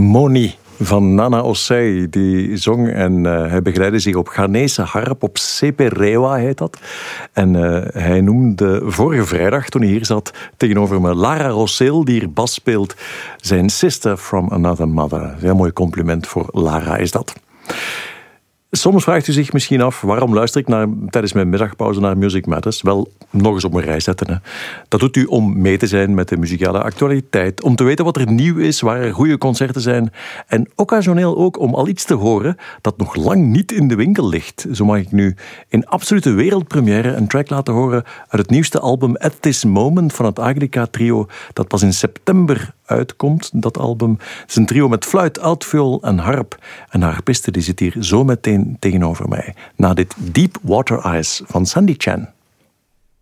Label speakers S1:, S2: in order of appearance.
S1: Moni van Nana Osei, die zong en hij begeleidde zich op Ghanese harp, op Seperewa heet dat. En hij noemde vorige vrijdag, toen hij hier zat, tegenover me Lara Rossel, die hier bas speelt, zijn sister from another mother. Een heel mooi compliment voor Lara is dat. Soms vraagt u zich misschien af, waarom luister ik tijdens mijn middagpauze naar Music Matters? Wel, nog eens op een rij zetten. Hè. Dat doet u om mee te zijn met de muzikale actualiteit, om te weten wat er nieuw is, waar er goede concerten zijn en occasioneel ook om al iets te horen dat nog lang niet in de winkel ligt. Zo mag ik nu in absolute wereldpremière een track laten horen uit het nieuwste album At This Moment van het Agrica trio, dat pas in september uitkomt, dat album. Het is een trio met fluit, altviool en harp. En de harpiste die zit hier zo meteen tegenover mij, na dit Deep Water Eyes van Sandy Chan.